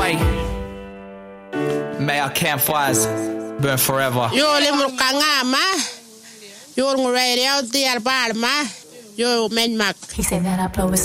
way. May our campfires burn forever. Yo limur kangama. Yo ngurere out there barma. Yo menmak. He said that upload was